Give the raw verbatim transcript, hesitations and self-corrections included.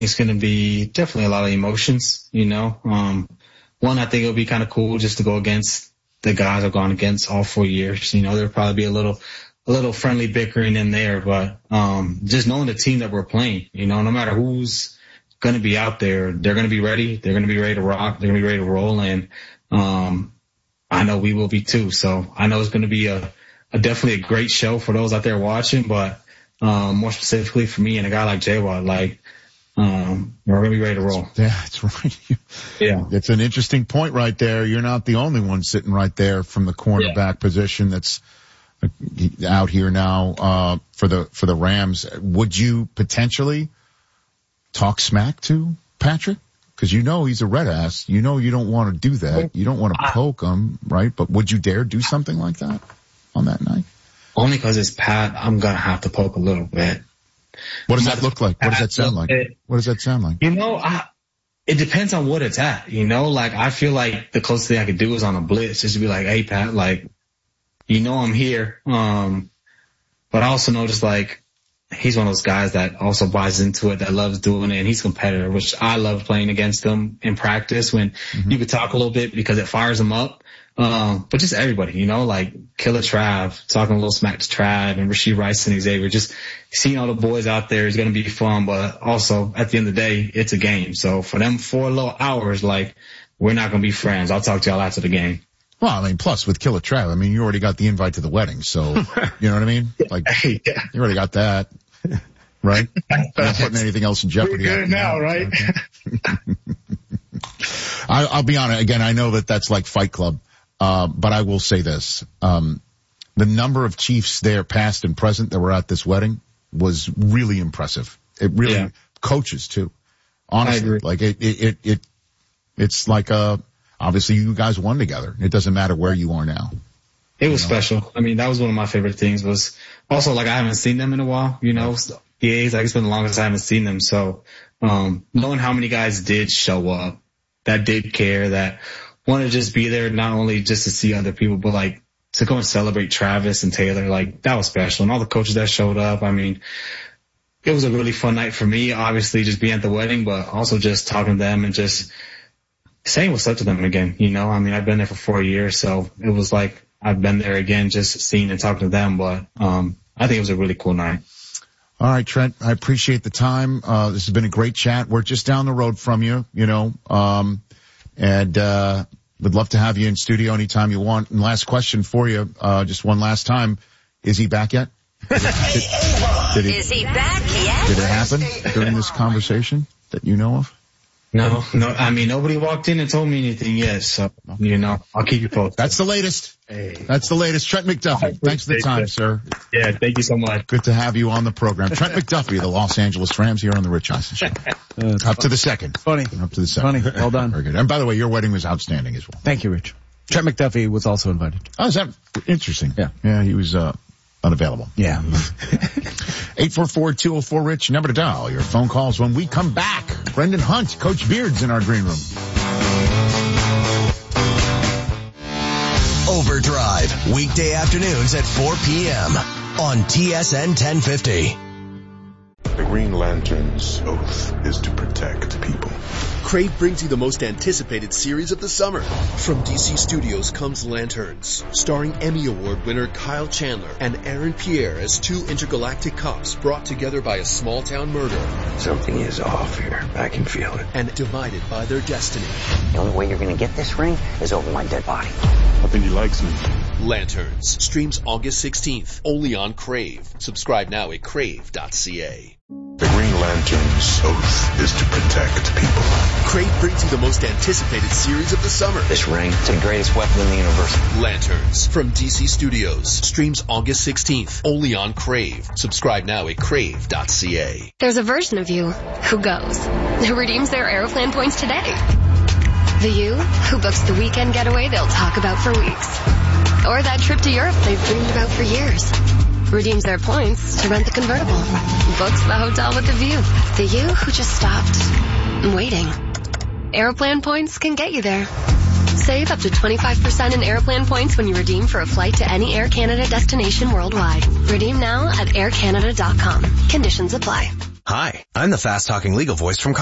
it's going to be definitely a lot of emotions, you know. Um, one, I think it'll be kind of cool just to go against the guys I've gone against all four years. You know, there'll probably be a little, a little friendly bickering in there, but, um, just knowing the team that we're playing, you know, no matter who's going to be out there, they're going to be ready. They're going to be ready to rock. They're going to be ready to roll. And, um, I know we will be too. So I know it's going to be a, a definitely a great show for those out there watching, but, um, more specifically for me and a guy like J-Watt, like, um, we're going to be ready to roll. Yeah, that's right. Yeah. It's an interesting point right there. You're not the only one sitting right there from the cornerback yeah. position that's out here now, uh, for the, for the Rams. Would you potentially talk smack to Patrick? Cause you know he's a red ass. You know you don't want to do that. You don't want to poke him, right? But would you dare do something like that on that night? Only cause it's Pat, I'm going to have to poke a little bit. What does that look like? What does that sound like? What does that sound like? You know, I, it depends on what it's at, you know, like I feel like the closest thing I could do is on a blitz, just to be like, hey Pat, like, you know, I'm here. Um, but I also know just like, he's one of those guys that also buys into it, that loves doing it, and he's competitive, which I love playing against him in practice when mm-hmm. you could talk a little bit because it fires him up. Um, but just everybody, you know, like Killer Trav, talking a little smack to Trav and Rashid Rice and Xavier, just seeing all the boys out there is going to be fun, but also at the end of the day, it's a game. So for them four little hours, like, we're not going to be friends. I'll talk to y'all after the game. Well, I mean, plus with Killer Trav, I mean, you already got the invite to the wedding, so, you know what I mean? Like, yeah. You already got that, right? You're not putting anything else in jeopardy. We're good now, right? Okay. I, I'll be honest, again, I know that that's like Fight Club. Uh, but I will say this, um, the number of Chiefs there, past and present, that were at this wedding was really impressive. It really, yeah. Coaches too. Honestly, like it, it, it, it, it's like, uh, obviously you guys won together. It doesn't matter where you are now. It was you know? special. I mean, that was one of my favorite things was also like I haven't seen them in a while, you know, P As, like it's been the longest I haven't seen them. So, um, knowing how many guys did show up, that did care, that want to just be there, not only just to see other people, but like to go and celebrate Travis and Taylor. Like that was special. And all the coaches that showed up. I mean, it was a really fun night for me, obviously just being at the wedding, but also just talking to them and just saying what's up to them again. You know, I mean, I've been there for four years, so it was like I've been there again, just seeing and talking to them. But, um, I think it was a really cool night. All right, Trent, I appreciate the time. Uh, this has been a great chat. We're just down the road from you, you know, um, And, uh, would love to have you in studio anytime you want. And last question for you, uh, just one last time. Is he back yet? Did, did, did he, Is he back yet? Did it happen during this conversation that you know of? No, no, I mean, nobody walked in and told me anything yet. So, you know, I'll keep you posted. That's the latest. Hey. That's the latest. Trent McDuffie. Thanks for the time, sir. Yeah, thank you so much. Good to have you on the program. Trent McDuffie, the Los Angeles Rams, here on the Rich Eisen Show. Uh, Up to the second. Funny. Up to the second. Funny. Well done. Very good. And by the way, your wedding was outstanding as well. Thank you, Rich. Trent McDuffie was also invited. Oh, is that interesting? Yeah. Yeah, he was, uh, unavailable. Yeah. eight four four, two oh four, RICH, number to dial. Your phone calls when we come back. Brendan Hunt, Coach Beard's in our green room. Overdrive, weekday afternoons at four p.m. on T S N ten fifty. The Green Lantern's oath is to protect people. Crave brings you the most anticipated series of the summer. From D C Studios comes Lanterns, starring Emmy Award winner Kyle Chandler and Aaron Pierre as two intergalactic cops brought together by a small-town murder. Something is off here. I can feel it. And divided by their destiny. The only way you're going to get this ring is over my dead body. I think he likes me. Lanterns streams August sixteenth, only on Crave. Subscribe now at crave dot c a. The Green Lantern's oath is to protect people. Crave brings you the most anticipated series of the summer. This ring is the greatest weapon in the universe. Lanterns from D C Studios streams August sixteenth, only on Crave. Subscribe now at crave dot c a. There's a version of you who goes, who redeems their Aeroplan points today. The you who books the weekend getaway they'll talk about for weeks. Or that trip to Europe they've dreamed about for years. Redeems their points to rent the convertible. Books the hotel with the view. The you who just stopped waiting. Aeroplan points can get you there. Save up to twenty-five percent in Aeroplan points when you redeem for a flight to any Air Canada destination worldwide. Redeem now at air canada dot com. Conditions apply. Hi, I'm the fast-talking legal voice from